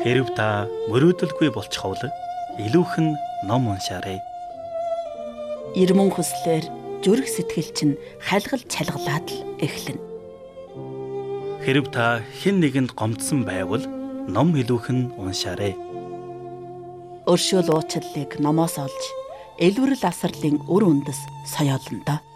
Хэрэв та мөрөөдөлгүй болчихвол илүүхэн ном уншаарай. Ирмэн хүслээр зүрх сэтгэл чинь хайлгал чалгалаад л эхлэнэ. Хэрэв та хэн нэгэнд гомдсон байвал ном илүүхэн уншаарай. Өршөөл уучлалыг номоос олж элвэрл асарлын үр үндэс соёолно доо.